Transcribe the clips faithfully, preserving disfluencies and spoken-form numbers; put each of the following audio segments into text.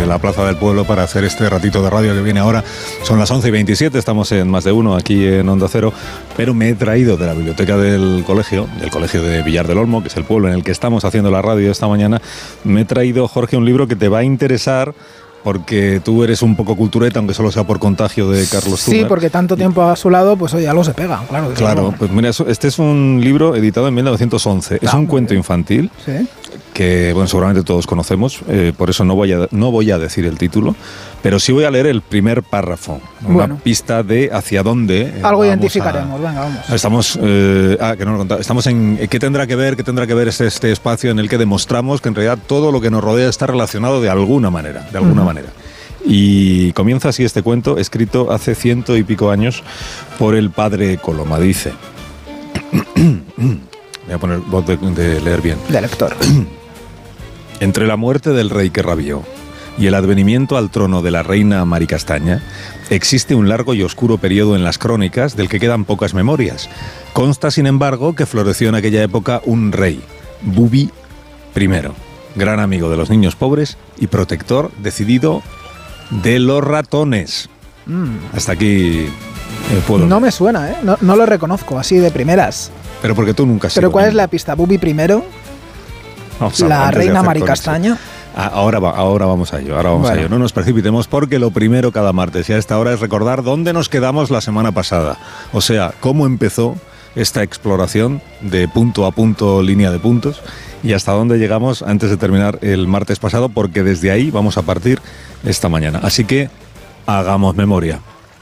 la Plaza del Pueblo para hacer este ratito de radio que viene ahora. Son las once y veintisiete, estamos en Más de Uno, aquí en Onda Cero, pero me he traído de la biblioteca del colegio, del colegio de Villar del Olmo, que es el pueblo en el que estamos haciendo la radio esta mañana, me he traído, Jorge, un libro que te va a interesar, porque tú eres un poco cultureta, aunque solo sea por contagio de Carlos Zumer. Sí, porque tanto tiempo a su lado, pues oye, algo se pega, claro. Claro, luego. Pues mira, este es un libro editado en mil novecientos once. Es Ah, un cuento bien. infantil, Sí. que bueno, seguramente todos conocemos, eh, por eso no voy, a, no voy a decir el título, pero sí voy a leer el primer párrafo, una Bueno. pista de hacia dónde eh, Algo vamos identificaremos, a, venga, vamos. Estamos, eh, ah, que no lo he contado, estamos en eh, ¿qué tendrá que ver? ¿Qué tendrá que ver este, este espacio en el que demostramos que en realidad todo lo que nos rodea está relacionado de alguna manera, de alguna uh-huh. manera? Y comienza así este cuento, escrito hace ciento y pico años por el padre Coloma. Dice, voy a poner voz de, de leer bien. De lector. Entre la muerte del rey que rabió y el advenimiento al trono de la reina Maricastaña, existe un largo y oscuro periodo en las crónicas del que quedan pocas memorias. Consta, sin embargo, que floreció en aquella época un rey, Bubi primero, gran amigo de los niños pobres y protector decidido de los ratones. Mm. Hasta aquí eh, puedo. No me suena, ¿eh? No, no lo reconozco, así de primeras. Pero porque tú nunca has sido. ¿Pero cuál niño. es la pista? ¿Bubi primero? Vamos a, ¿La reina Maricastaña? Ahora, va, ahora vamos a ello, ahora vamos bueno. a ello. No nos precipitemos porque lo primero cada martes y a esta hora es recordar dónde nos quedamos la semana pasada. O sea, cómo empezó esta exploración de punto a punto, línea de puntos, y hasta dónde llegamos antes de terminar el martes pasado, porque desde ahí vamos a partir esta mañana. Así que hagamos memoria.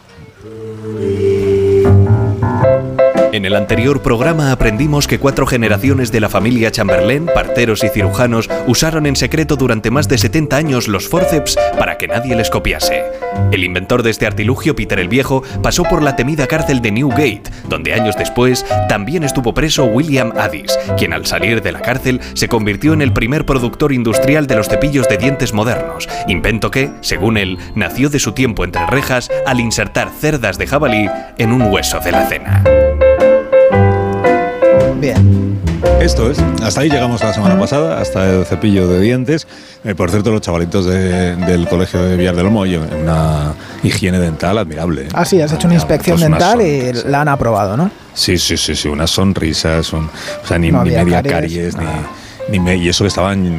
En el anterior programa aprendimos que cuatro generaciones de la familia Chamberlain, parteros y cirujanos, usaron en secreto durante más de setenta años los forceps para que nadie les copiase. El inventor de este artilugio, Peter el Viejo, pasó por la temida cárcel de Newgate, donde años después también estuvo preso William Addis, quien al salir de la cárcel se convirtió en el primer productor industrial de los cepillos de dientes modernos, invento que, según él, nació de su tiempo entre rejas al insertar cerdas de jabalí en un hueso de la cena. Bien. Esto es, hasta ahí llegamos la semana pasada, hasta el cepillo de dientes. Eh, por cierto, los chavalitos de, del colegio de Villar del Olmo, una higiene dental admirable. ¿eh? Ah, sí, has hecho una inspección pues dental y la han aprobado, ¿no? Sí, sí, sí, sí, unas sonrisas, un, o sea, ni, no ni media caries, caries, ni, ni me, y eso que estaban